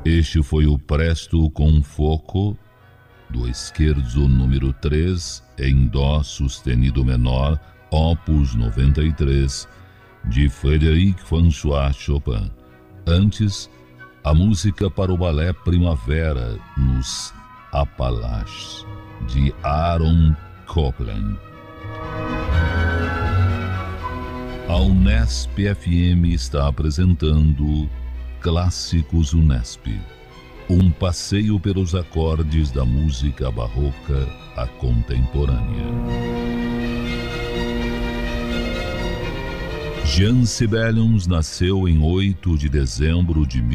Este foi o Presto con fuoco, do Scherzo número 3, em Dó sustenido menor, opus 93, de Frédéric François Chopin. Antes, a música para o balé Primavera nos Appalaches, de Aaron Copland. A Unesp FM está apresentando Clássicos Unesp, um passeio pelos acordes da música barroca à contemporânea. Jean Sibelius nasceu em 8 de dezembro de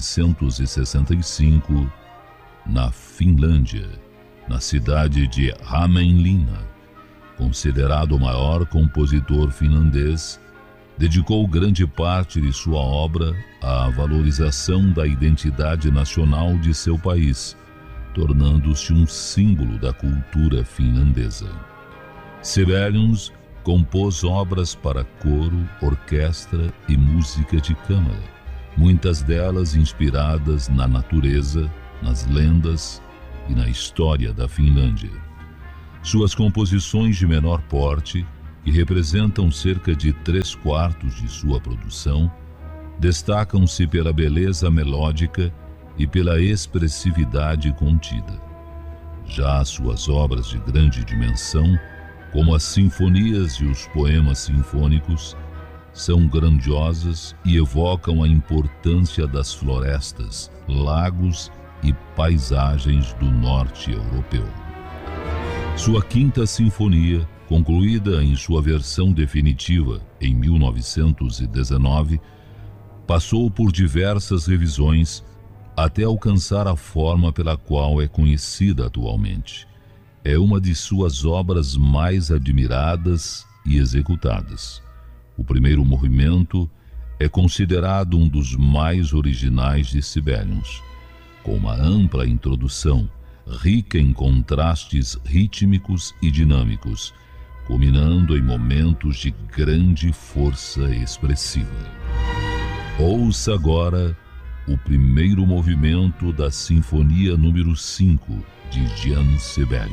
1965, na Finlândia, na cidade de Hämeenlinna. Considerado o maior compositor finlandês, dedicou grande parte de sua obra à valorização da identidade nacional de seu país, tornando-se um símbolo da cultura finlandesa. Sibelius compôs obras para coro, orquestra e música de câmara, muitas delas inspiradas na natureza, nas lendas e na história da Finlândia. Suas composições de menor porte, que representam cerca de 3/4 de sua produção, destacam-se pela beleza melódica e pela expressividade contida. Já suas obras de grande dimensão, como as sinfonias e os poemas sinfônicos, são grandiosas e evocam a importância das florestas, lagos e paisagens do norte europeu. Sua quinta sinfonia, concluída em sua versão definitiva em 1919, passou por diversas revisões até alcançar a forma pela qual é conhecida atualmente. É uma de suas obras mais admiradas e executadas. O primeiro movimento é considerado um dos mais originais de Sibelius, com uma ampla introdução, rica em contrastes rítmicos e dinâmicos, culminando em momentos de grande força expressiva. Ouça agora o primeiro movimento da Sinfonia número 5 de Jean Sibelius.